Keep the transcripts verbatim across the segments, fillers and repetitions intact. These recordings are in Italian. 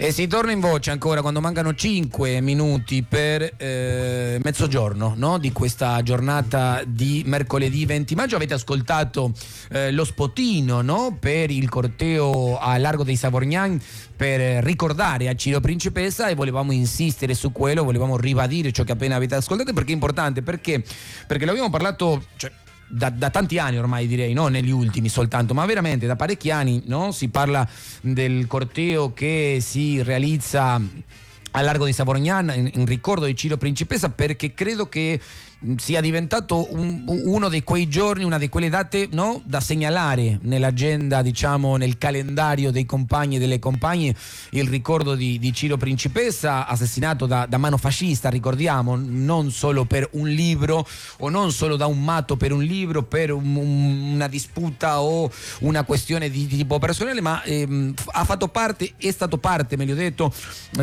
E si torna in voce ancora quando mancano cinque minuti per eh, mezzogiorno, no? Di questa giornata di mercoledì venti maggio. Avete ascoltato eh, lo spotino, no? Per il corteo a Largo dei Savognani per ricordare a Ciro Principessa, e volevamo insistere su quello, volevamo ribadire ciò che appena avete ascoltato, perché è importante, perché, perché l'abbiamo parlato, cioè, Da, da tanti anni ormai, direi, non negli ultimi soltanto, ma veramente da parecchi anni, no? Si parla del corteo che si realizza a Largo di Savognana in, in ricordo di Ciro Principessa, perché credo che sia diventato un, uno di quei giorni, una di quelle date, no? Da segnalare nell'agenda, diciamo, nel calendario dei compagni e delle compagne, il ricordo di, di Ciro Principessa, assassinato da, da mano fascista, ricordiamo, non solo per un libro o non solo da un matto per un libro, per un, un, una disputa o una questione di, di tipo personale, ma ehm, ha fatto parte, è stato parte, meglio detto,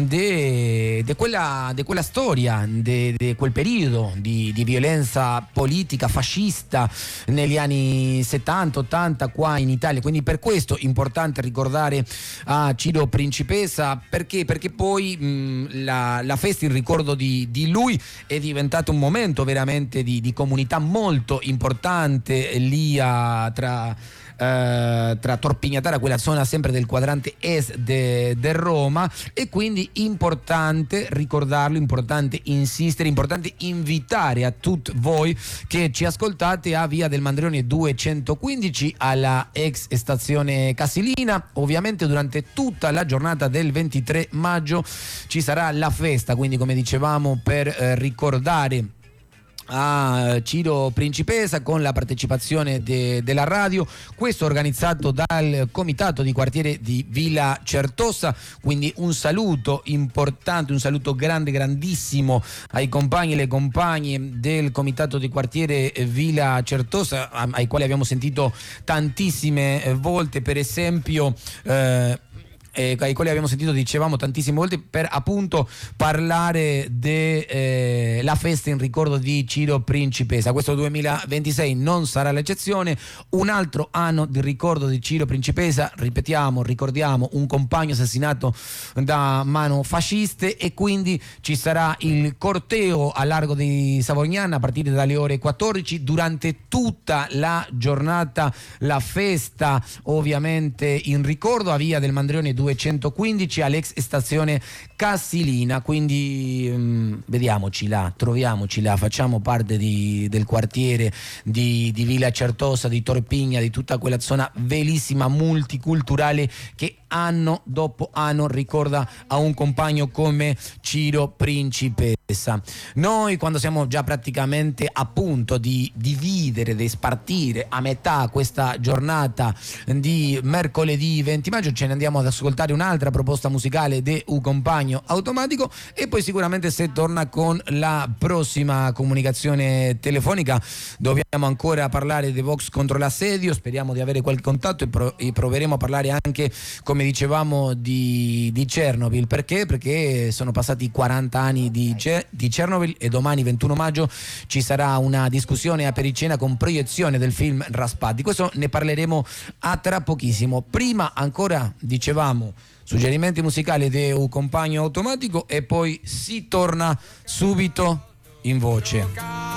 di quella, de quella storia, di quel periodo di, di violenza politica fascista negli anni settanta ottanta qua in Italia. Quindi per questo è importante ricordare a Ciro Principessa, perché perché poi mh, la, la festa in ricordo di, di lui è diventato un momento veramente di, di comunità molto importante lì a, tra Uh, tra Torpignatara, quella zona sempre del quadrante est de, de Roma, e quindi importante ricordarlo, importante insistere, importante invitare a tutti voi che ci ascoltate a Via del Mandrione duecentoquindici, alla ex stazione Casilina. Ovviamente durante tutta la giornata del ventitré maggio ci sarà la festa, quindi come dicevamo per eh, ricordare a Ciro Principessa, con la partecipazione de, della radio, questo organizzato dal comitato di quartiere di Villa Certosa. Quindi un saluto importante, un saluto grande, grandissimo ai compagni e le compagne del comitato di quartiere Villa Certosa, ai quali abbiamo sentito tantissime volte, per esempio eh, Eh, ai quali abbiamo sentito, dicevamo, tantissime volte, per appunto parlare della eh, festa in ricordo di Ciro Principessa. Questo duemilaventisei non sarà l'eccezione, un altro anno di ricordo di Ciro Principessa, ripetiamo, ricordiamo un compagno assassinato da mano fasciste, e quindi ci sarà il corteo a Largo di Savognana a partire dalle ore quattordici, durante tutta la giornata la festa ovviamente in ricordo a Via del Mandrione duecentoquindici, all'ex stazione Casilina. Quindi mh, vediamoci là, troviamoci là, facciamo parte di, del quartiere di, di Villa Certosa, di Torpigna, di tutta quella zona bellissima, multiculturale, che anno dopo anno ricorda a un compagno come Ciro Principessa. Noi, quando siamo già praticamente a punto di dividere, di spartire a metà questa giornata di mercoledì venti maggio, ce ne andiamo ad ascoltare un'altra proposta musicale di Un Compagno Automatico, e poi sicuramente se torna con la prossima comunicazione telefonica. Dobbiamo ancora parlare di Vox contro l'assedio, speriamo di avere qualche contatto, e, pro- e proveremo a parlare anche, come dicevamo, di, di Chernobyl. Perché? Perché sono passati quaranta anni di, di Chernobyl, e domani ventuno maggio ci sarà una discussione a Pericena con proiezione del film Raspat. Di questo ne parleremo a tra pochissimo. Prima ancora, dicevamo, suggerimenti musicali di Un Compagno Automatico, e poi si torna subito in voce.